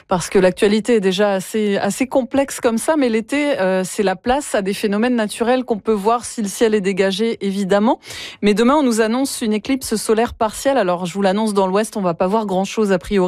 parce que l'actualité est déjà assez complexe comme ça, mais l'été, c'est la place à des phénomènes naturels qu'on peut voir si le ciel est dégagé, évidemment. Mais demain, on nous annonce une éclipse solaire partielle. Alors, je vous l'annonce, dans l'ouest, on va pas voir grand-chose a priori.